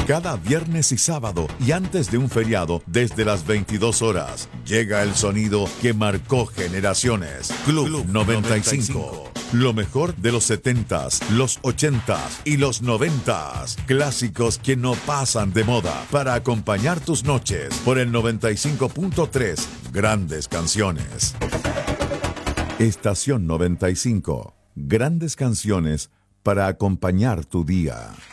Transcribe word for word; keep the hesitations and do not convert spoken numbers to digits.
Cada viernes y sábado y antes de un feriado desde las veintidós horas llega el sonido que marcó generaciones. Club, Club noventa y cinco. Lo mejor de los setentas, los ochentas y los noventas. Clásicos que no pasan de moda para acompañar tus noches por el noventa y cinco punto tres. Grandes canciones. Estación noventa y cinco. Grandes canciones para acompañar tu día.